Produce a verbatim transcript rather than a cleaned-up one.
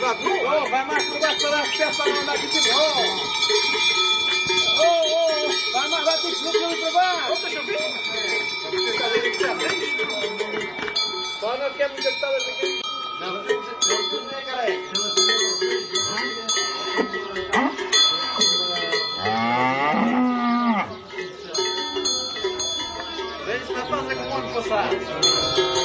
Oh, vai masturbar toda as peças para mandar aqui de novo. Oh, oh, vai mais bater de novo no trabalho. Ô, deixa eu ver. Só não quer me gastar aqui. Não, não, não, cara. Vem, está fazendo como passar.